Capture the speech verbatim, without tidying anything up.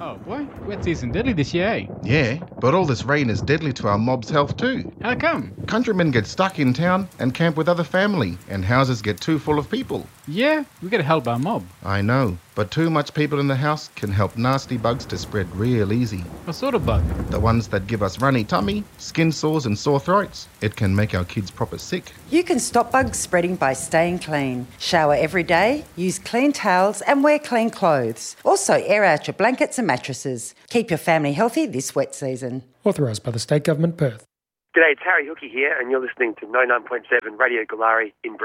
Oh boy, wet season deadly this year, eh? Yeah, but all this rain is deadly to our mob's health too. How come? Countrymen get stuck in town and camp with other family, and houses get too full of people. Yeah, we gotta help our mob. I know, but too much people in the house can help nasty bugs to spread real easy. What sort of bug? The ones that give us runny tummy, skin sores and sore throats. It can make our kids proper sick. You can stop bugs spreading by staying clean. Shower every day, use clean towels and wear clean clothes. Also, air out your blankets and mattresses. Keep your family healthy this wet season. Authorised by the State Government, Perth. G'day, it's Harry Hookie here, and you're listening to ninety-nine point seven Radio Galari in Brisbane.